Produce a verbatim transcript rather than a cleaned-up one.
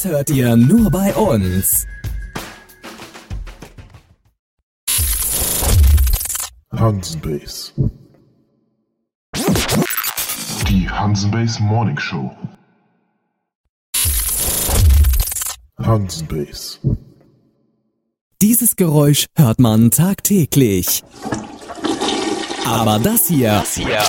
hört ihr nur bei uns. Hansenbase. Die Hansenbase Morning Show. Hansenbase. Dieses Geräusch hört man tagtäglich. Aber das hier, das hier